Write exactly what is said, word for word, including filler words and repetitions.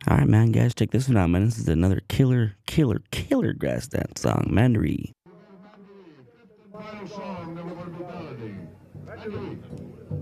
All right, man, guys, check this one out, man. This is another killer, killer, killer grass dance song, Mandarin. Final song, never going to be melody. Mandarin.